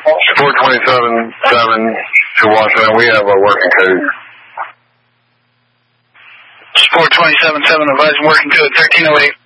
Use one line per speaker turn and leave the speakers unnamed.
427.7 to Washington. We have a working code.
427.7 advising working code 1308.